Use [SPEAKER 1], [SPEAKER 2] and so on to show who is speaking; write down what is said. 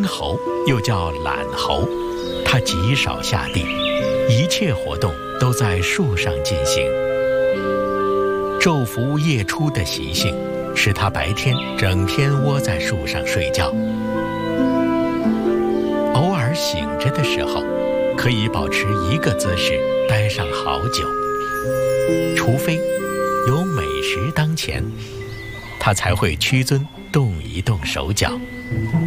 [SPEAKER 1] 猴又叫懒猴，它极少下地，一切活动都在树上进行。昼伏夜出的习性使它白天整天窝在树上睡觉，偶尔醒着的时候可以保持一个姿势待上好久，除非有美食当前，它才会屈尊动一动手脚。